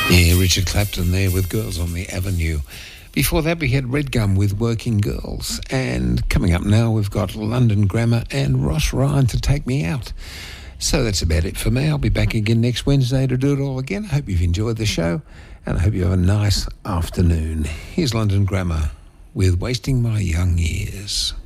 Yeah, Richard Clapton there with Girls on the Avenue. Before that, we had Red Gum with Working Girls. And coming up now, we've got London Grammar and Ross Ryan to Take Me Out. So that's about it for me. I'll be back again next Wednesday to do it all again. I hope you've enjoyed the show, and I hope you have a nice afternoon. Here's London Grammar with Wasting My Young Years.